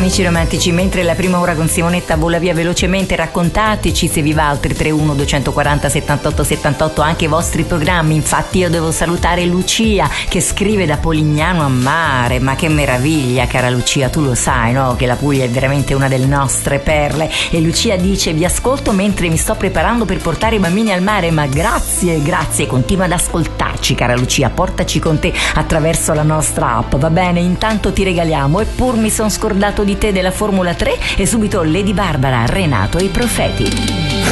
amici romantici, mentre la prima ora con Simonetta vola via velocemente, raccontateci se vi va al 331 240 78 78 anche i vostri programmi. Infatti io devo salutare Lucia che scrive da Polignano a Mare. Ma che meraviglia, cara Lucia, tu lo sai, no? Che la Puglia è veramente una delle nostre perle. E Lucia dice: vi ascolto mentre mi sto preparando per portare i bambini al mare. Ma grazie, continua ad ascoltarci, cara Lucia, portaci con te attraverso la nostra app, va bene? Intanto ti regaliamo Eppur mi son scordato di te della Formula 3 e subito Lady Barbara, Renato e i Profeti.